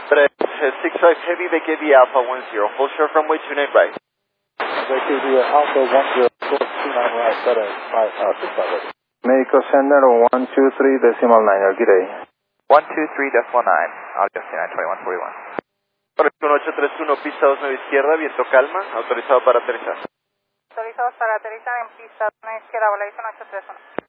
65 Heavy BKB Alpha 10, full short runway 29 right. BKB Alpha 10, full 29 right, better, 65 ready. Medical Center 123.9, good day. 123.9, August 92141. 1831, pista 29 izquierda, viento calma, autorizado para aterrizar. Autorizados para aterrizar en pista 1 izquierda, Volation 831.